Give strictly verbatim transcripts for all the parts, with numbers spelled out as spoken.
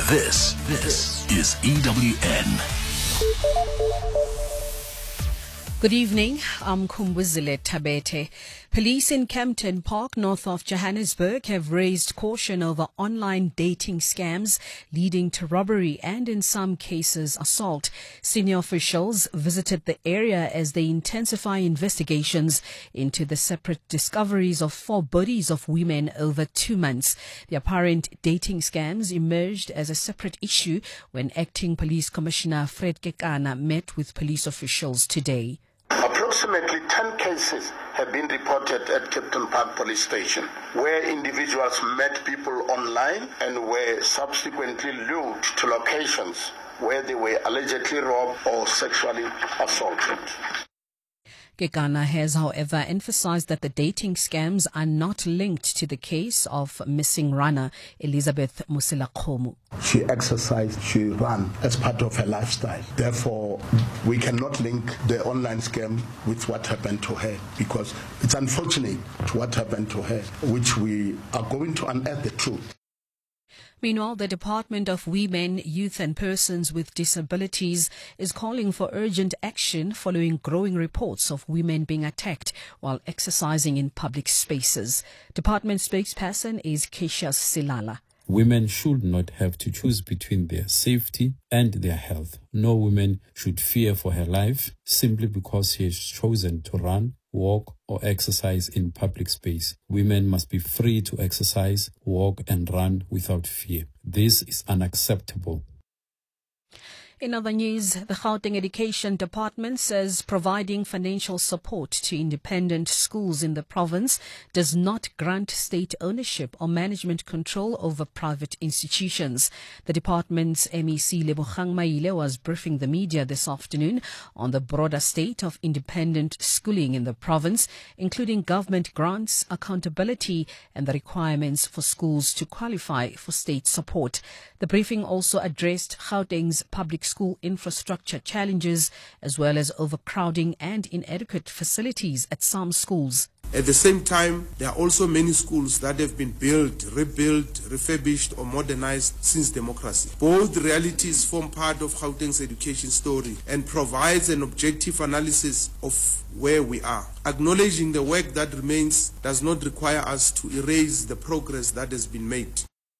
This, this is E W N. Good evening, I'm Kumbuzile Tabete. Police in Kempton Park, north of Johannesburg, have raised caution over online dating scams leading to robbery and, in some cases, assault. Senior officials visited the area as they intensify investigations into the separate discoveries of four bodies of women over two months. The apparent dating scams emerged as a separate issue when Acting Police Commissioner Fred Kekana met with police officials today. Approximately ten cases have been reported at Kempton Park Police Station, where individuals met people online and were subsequently lured to locations where they were allegedly robbed or sexually assaulted. Kekana has, however, emphasized that the dating scams are not linked to the case of missing runner Elizabeth Musilakhomu. She exercised, she ran as part of her lifestyle. Therefore, we cannot link the online scam with what happened to her, because it's unfortunate what happened to her, which we are going to unearth the truth. Meanwhile, the Department of Women, Youth and Persons with Disabilities is calling for urgent action following growing reports of women being attacked while exercising in public spaces. Department spokesperson is Keisha Silala. Women should not have to choose between their safety and their health. No woman should fear for her life simply because she has chosen to run, walk or exercise in public space. Women must be free to exercise, walk and run without fear. This is unacceptable. In other news, the Gauteng Education Department says providing financial support to independent schools in the province does not grant state ownership or management control over private institutions. The department's M E C Lebogang Maile was briefing the media this afternoon on the broader state of independent schooling in the province, including government grants, accountability and the requirements for schools to qualify for state support. The briefing also addressed Gauteng's public school infrastructure challenges, as well as overcrowding and inadequate facilities at some schools. At the same time, there are also many schools that have been built, rebuilt, refurbished or modernized since democracy. Both realities form part of Gauteng's education story and provides an objective analysis of where we are. Acknowledging the work that remains does not require us to erase the progress that has been made.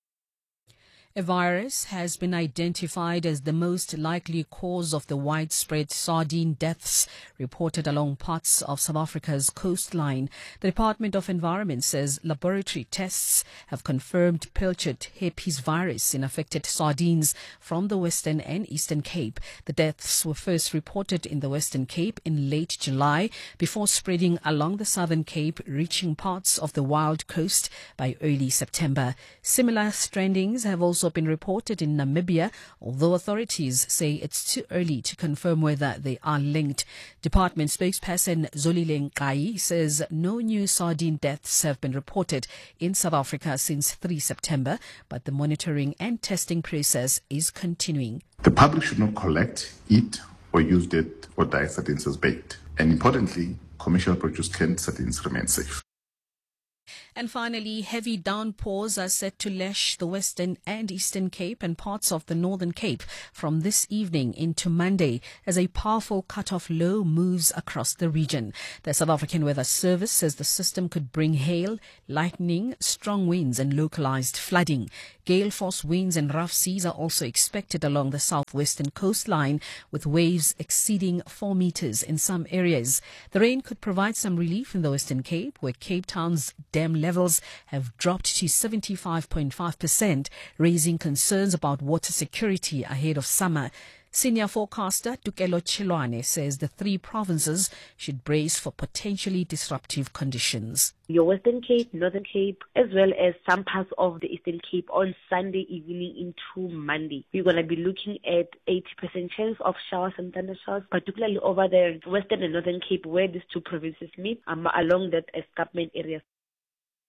A virus has been identified as the most likely cause of the widespread sardine deaths reported along parts of South Africa's coastline. The Department of Environment says laboratory tests have confirmed pilchard herpes virus in affected sardines from the Western and Eastern Cape. The deaths were first reported in the Western Cape in late July before spreading along the Southern Cape, reaching parts of the Wild Coast by early September. Similar strandings have also been reported in Namibia, although authorities say it's too early to confirm whether they are linked. Department spokesperson Zolile Nkai says no new sardine deaths have been reported in South Africa since the third of September, but the monitoring and testing process is continuing. The public should not collect, eat or use dead or die sardines as bait. And importantly, commercial produced canned sardines remain safe. And finally, heavy downpours are set to lash the Western and Eastern Cape and parts of the Northern Cape from this evening into Monday as a powerful cut-off low moves across the region. The South African Weather Service says the system could bring hail, lightning, strong winds and localized flooding. Gale force winds and rough seas are also expected along the southwestern coastline, with waves exceeding four meters in some areas. The rain could provide some relief in the Western Cape, where Cape Town's dam levels have dropped to seventy-five point five percent, raising concerns about water security ahead of summer. Senior forecaster Tukelo Chilwane says the three provinces should brace for potentially disruptive conditions. Your Western Cape, Northern Cape, as well as some parts of the Eastern Cape on Sunday evening into Monday. We're going to be looking at eighty percent chance of showers and thundershowers, particularly over the Western and Northern Cape where these two provinces meet, um, along that escarpment area.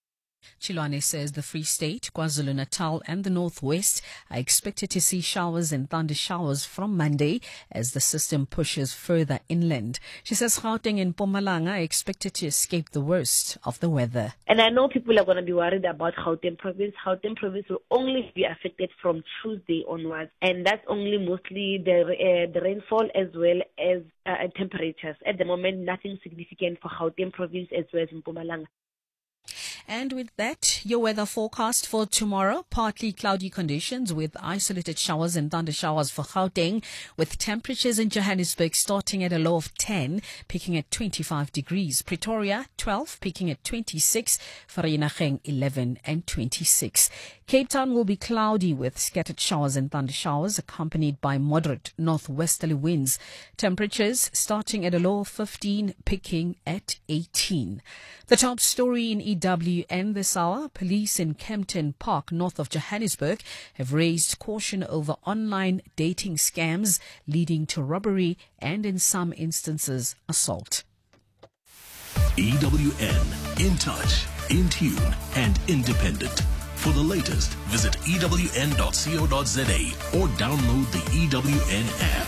Chilwane says the Free State, KwaZulu-Natal and the Northwest are expected to see showers and thunder showers from Monday as the system pushes further inland. She says Gauteng and Mpumalanga are expected to escape the worst of the weather. And I know people are going to be worried about Gauteng province. Gauteng province will only be affected from Tuesday onwards, and that's only mostly the uh, the rainfall as well as uh, temperatures. At the moment, nothing significant for Gauteng province as well as Mpumalanga. And with that, your weather forecast for tomorrow, partly cloudy conditions with isolated showers and thunder showers for Gauteng, with temperatures in Johannesburg starting at a low of ten, peaking at twenty-five degrees. Pretoria, twelve, peaking at twenty-six. Vereeniging, eleven and twenty-six. Cape Town will be cloudy with scattered showers and thunder showers accompanied by moderate northwesterly winds. Temperatures starting at a low of fifteen, peaking at eighteen. The top story in E W N this hour, police in Kempton Park, north of Johannesburg, have raised caution over online dating scams leading to robbery and, in some instances, assault. E W N, in touch, in tune, and independent. For the latest, visit E W N dot co dot za or download the E W N app.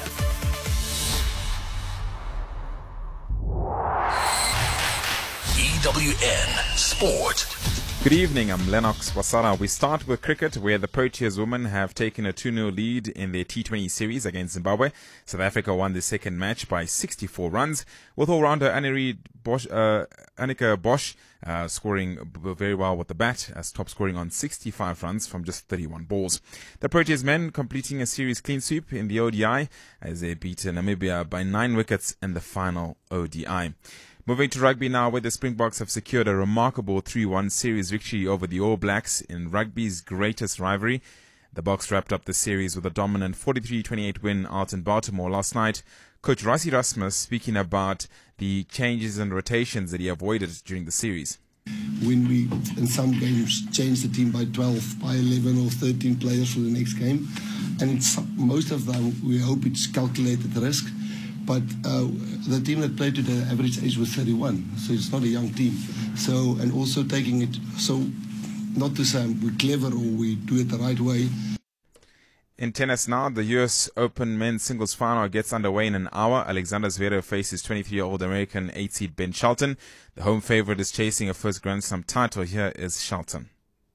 E W N Sport. Good evening, I'm Lennox Wasara. We start with cricket, where the Proteas women have taken a two nil lead in their T twenty series against Zimbabwe. South Africa won the second match by sixty-four runs, with all-rounder Annie Bosch, uh, Annika Bosch uh, scoring very well with the bat, as top scoring on sixty-five runs from just thirty-one balls. The Proteas men completing a series clean sweep in the O D I as they beat Namibia by nine wickets in the final O D I. Moving to rugby now, where the Springboks have secured a remarkable three one series victory over the All Blacks in rugby's greatest rivalry. The Boks wrapped up the series with a dominant forty-three twenty-eight win out in Baltimore last night. Coach Rassie Erasmus speaking about the changes and rotations that he avoided during the series. When we, in some games, change the team by twelve, by eleven or thirteen players for the next game, and it's, most of them, we hope it's calculated risk. But uh, the team that played today, average age was thirty-one, so it's not a young team. So, and also taking it, so not to say we're clever or we do it the right way. In tennis now, the U S Open men's singles final gets underway in an hour. Alexander Zverev faces twenty-three-year-old American eight-seed Ben Shelton. The home favorite is chasing a first Grand Slam title. Here is Shelton.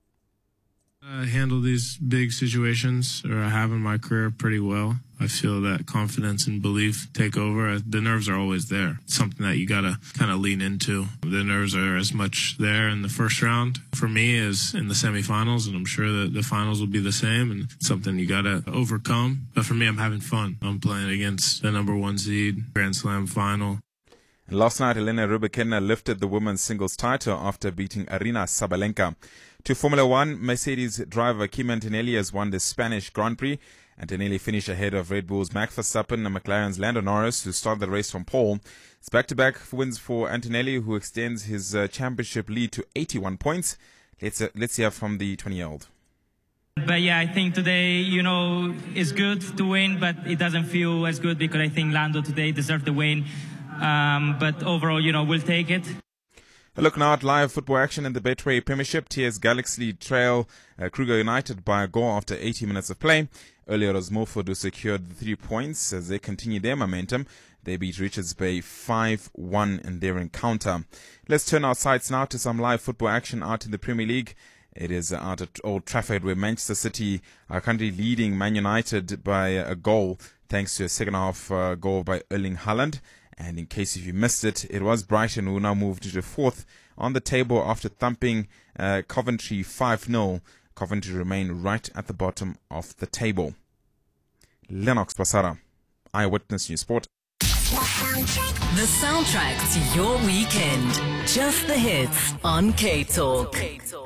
I handle these big situations, or I have in my career, pretty well. I feel that confidence and belief take over. The nerves are always there. It's something that you got to kind of lean into. The nerves are as much there in the first round for me as in the semifinals, and I'm sure that the finals will be the same, and it's something you got to overcome. But for me, I'm having fun. I'm playing against the number one seed, Grand Slam final. Last night, Elena Rybakina lifted the women's singles title after beating Aryna Sabalenka. To Formula One, Mercedes driver Kim Antonelli has won the Spanish Grand Prix. Antonelli finished ahead of Red Bull's Max Verstappen and McLaren's Lando Norris, who started the race from pole. It's back-to-back wins for Antonelli, who extends his uh, championship lead to eighty-one points. Let's uh, let's hear from the twenty-year-old. But yeah, I think today, you know, it's good to win, but it doesn't feel as good because I think Lando today deserved the win. Um, but overall, you know, we'll take it. A look now at live football action in the Betway Premiership. T S Galaxy trail uh, Kruger United by a goal after eighty minutes of play. Earlier, it was Milford who secured the three points as they continue their momentum. They beat Richards Bay five one in their encounter. Let's turn our sights now to some live football action out in the Premier League. It is out at Old Trafford, where Manchester City are currently leading Man United by a goal thanks to a second half uh, goal by Erling Haaland. And in case if you missed it, it was Brighton who now moved to fourth on the table after thumping uh, Coventry five nil. Coventry remain right at the bottom of the table. Lennox Basara, Eyewitness News Sport. The soundtrack to your weekend. Just the hits on K Talk.